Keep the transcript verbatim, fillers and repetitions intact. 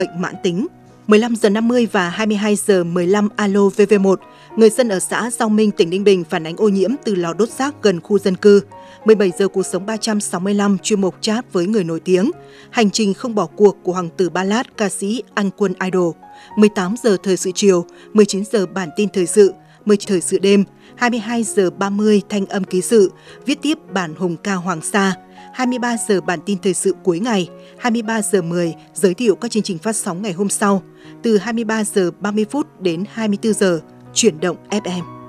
bệnh mãn tính. mười lăm giờ năm mươi và hai mươi hai giờ mười lăm alo vê vê một, người dân ở xã Giao Minh, tỉnh Ninh Bình phản ánh ô nhiễm từ lò đốt rác gần khu dân cư. mười bảy giờ Cuộc sống ba trăm sáu mươi lăm, chuyên mục chat với người nổi tiếng. Hành trình không bỏ cuộc của hoàng tử Ballad, ca sĩ Anh Quân Idol. mười tám giờ Thời sự chiều, mười chín giờ Bản tin thời sự, mười thời sự đêm, hai mươi hai giờ ba mươi Thanh âm ký sự, viết tiếp bản hùng ca Hoàng Sa, hai mươi ba giờ Bản tin thời sự cuối ngày, hai mươi ba giờ mười giới thiệu các chương trình phát sóng ngày hôm sau, từ hai mươi ba giờ ba mươi phút đến hai mươi tư giờ, chuyển động ép em.